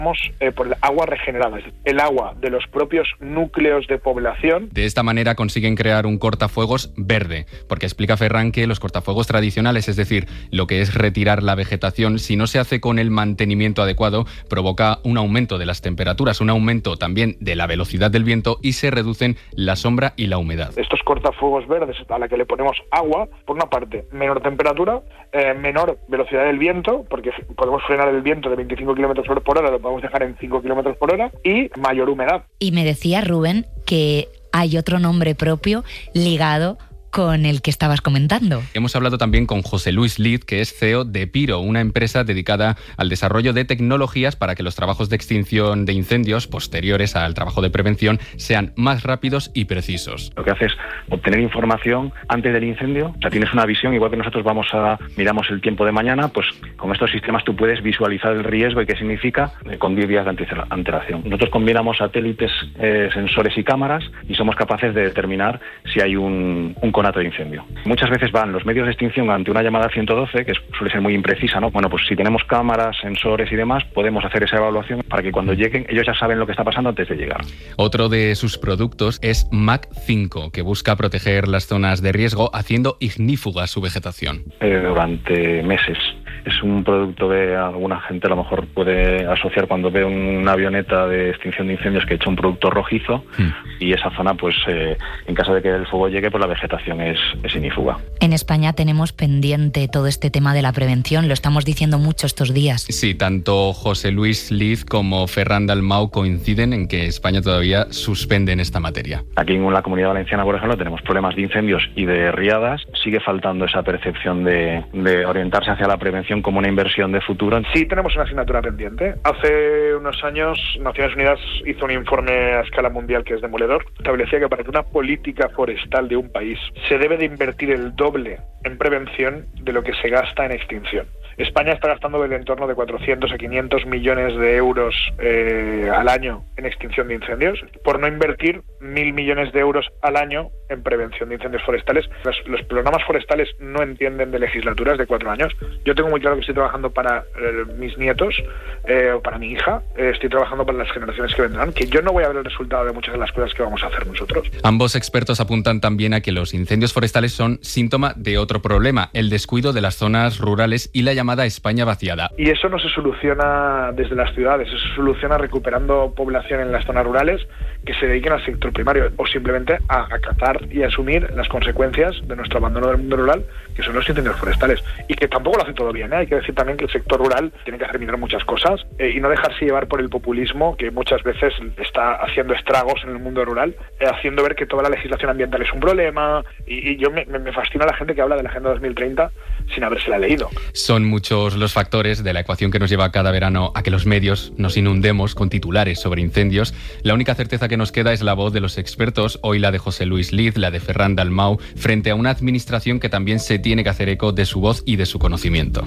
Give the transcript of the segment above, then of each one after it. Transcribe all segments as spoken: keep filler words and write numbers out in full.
Eh, por el agua regenerada, es decir, el agua de los propios núcleos de población. De esta manera consiguen crear un cortafuegos verde, porque explica Ferran que los cortafuegos tradicionales, es decir, lo que es retirar la vegetación, si no se hace con el mantenimiento adecuado, provoca un aumento de las temperaturas, un aumento también de la velocidad del viento y se reducen la sombra y la humedad. Estos cortafuegos verdes a la que le ponemos agua, por una parte, menor temperatura, eh, menor velocidad del viento, porque podemos frenar el viento de veinticinco kilómetros por hora, lo podemos dejar en cinco kilómetros por hora, y mayor humedad. Y me decía Rubén que hay otro nombre propio ligado con el que estabas comentando. Hemos hablado también con José Luis Liz, que es C E O de Piro, una empresa dedicada al desarrollo de tecnologías para que los trabajos de extinción de incendios posteriores al trabajo de prevención sean más rápidos y precisos. Lo que hace es obtener información antes del incendio. O sea, tienes una visión, igual que nosotros vamos a miramos el tiempo de mañana, pues con estos sistemas tú puedes visualizar el riesgo y qué significa eh, con diez días de antelación. Nosotros combinamos satélites, eh, sensores y cámaras y somos capaces de determinar si hay un, un conato de incendio. Muchas veces van los medios de extinción ante una llamada ciento doce, que suele ser muy imprecisa, ¿no? Bueno, pues si tenemos cámaras, sensores y demás, podemos hacer esa evaluación para que cuando lleguen ellos ya saben lo que está pasando antes de llegar. Otro de sus productos es M A C cinco, que busca proteger las zonas de riesgo haciendo ignífuga su vegetación. Eh, durante meses. Es un producto que alguna gente a lo mejor puede asociar cuando ve una avioneta de extinción de incendios que echa un producto rojizo mm. y esa zona, pues eh, en caso de que el fuego llegue, pues la vegetación es, es ignífuga. En España tenemos pendiente todo este tema de la prevención, lo estamos diciendo mucho estos días. Sí, tanto José Luis Liz como Ferran Dalmau coinciden en que España todavía suspende en esta materia. Aquí en la Comunidad Valenciana, por ejemplo, tenemos problemas de incendios y de riadas. Sigue faltando esa percepción de, de orientarse hacia la prevención como una inversión de futuro. Sí, tenemos una asignatura pendiente. Hace unos años Naciones Unidas hizo un informe a escala mundial que es demoledor. Establecía que para que una política forestal de un país se debe de invertir el doble en prevención de lo que se gasta en extinción. España está gastando del entorno de cuatrocientos a quinientos millones de euros eh, al año en extinción de incendios, por no invertir mil millones de euros al año en prevención de incendios forestales. Los, los programas forestales no entienden de legislaturas de cuatro años. Yo tengo muy claro que estoy trabajando para eh, mis nietos eh, o para mi hija. Eh, estoy trabajando para las generaciones que vendrán, que yo no voy a ver el resultado de muchas de las cosas que vamos a hacer nosotros. Ambos expertos apuntan también a que los incendios forestales son síntoma de otro problema, el descuido de las zonas rurales y la llamada España vaciada. Y eso no se soluciona desde las ciudades, eso se soluciona recuperando población en las zonas rurales que se dediquen al sector primario o simplemente a acatar y asumir las consecuencias de nuestro abandono del mundo rural, que son los incendios forestales. Y que tampoco lo hace todo bien, ¿eh? Hay que decir también que el sector rural tiene que hacer mirar muchas cosas eh, y no dejarse llevar por el populismo que muchas veces está haciendo estragos en el mundo rural, eh, haciendo ver que toda la legislación ambiental es un problema. Y, y yo me, me fascina la gente que habla de la Agenda dos mil treinta sin habérsela leído. Son muchos los factores de la ecuación que nos lleva cada verano a que los medios nos inundemos con titulares sobre incendios. La única certeza que nos queda es la voz de los expertos, hoy la de José Luis Liz, la de Ferran Dalmau, frente a una administración que también se tiene que hacer eco de su voz y de su conocimiento.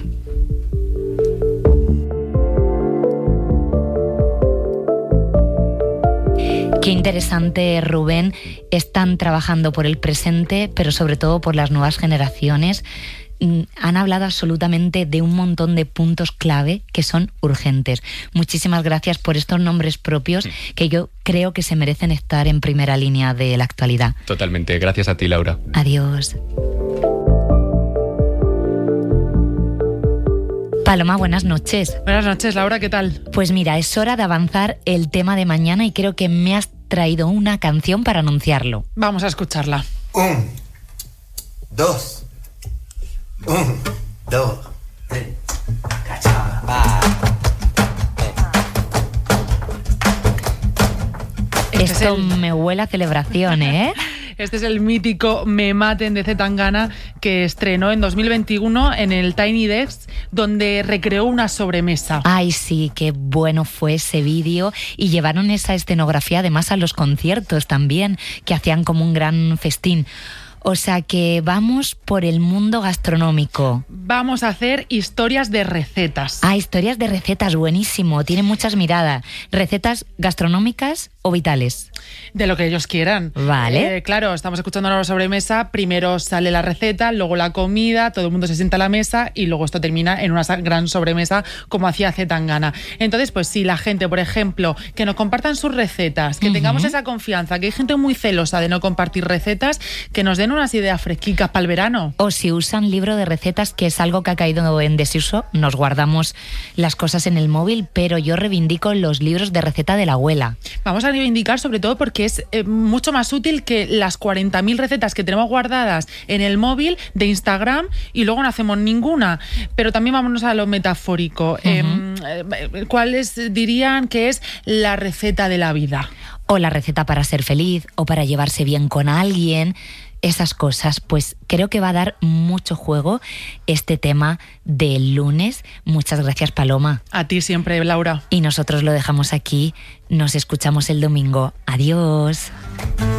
Qué interesante, Rubén. Están trabajando por el presente, pero sobre todo por las nuevas generaciones. Han hablado absolutamente de un montón de puntos clave que son urgentes. Muchísimas gracias por estos nombres propios que yo creo que se merecen estar en primera línea de la actualidad. Totalmente. Gracias a ti, Laura. Adiós. Paloma, buenas noches. Buenas noches, Laura, ¿qué tal? Pues mira, es hora de avanzar el tema de mañana y creo que me has traído una canción para anunciarlo. Vamos a escucharla. Un, dos, un, dos, tres. Cachaba. Esto es el... me huele a celebración, ¿eh? Este es el mítico Me Maten de C. Tangana, que estrenó en dos mil veintiuno en el Tiny Desk, donde recreó una sobremesa. Ay, sí, qué bueno fue ese vídeo. Y llevaron esa escenografía además a los conciertos también, que hacían como un gran festín. O sea que vamos por el mundo gastronómico. Vamos a hacer historias de recetas. Ah, historias de recetas, buenísimo. Tienen muchas miradas. ¿Recetas gastronómicas o vitales? De lo que ellos quieran. Vale. Eh, claro, estamos escuchando una sobremesa, primero sale la receta, luego la comida, todo el mundo se sienta a la mesa y luego esto termina en una gran sobremesa como hacía Zetangana. Entonces, pues si la gente, por ejemplo, que nos compartan sus recetas, que uh-huh. tengamos esa confianza, que hay gente muy celosa de no compartir recetas, que nos den unas ideas fresquicas para el verano. O si usan libro de recetas, que es algo que ha caído en desuso, nos guardamos las cosas en el móvil, pero yo reivindico los libros de receta de la abuela. Vamos a reivindicar sobre todo porque es eh, mucho más útil que las cuarenta mil recetas que tenemos guardadas en el móvil de Instagram y luego no hacemos ninguna. Pero también vámonos a lo metafórico. Uh-huh. Eh, ¿Cuáles dirían que es la receta de la vida? O la receta para ser feliz, o para llevarse bien con alguien, esas cosas. Pues creo que va a dar mucho juego este tema del lunes. Muchas gracias, Paloma. A ti siempre, Laura. Y nosotros lo dejamos aquí. Nos escuchamos el domingo. Adiós.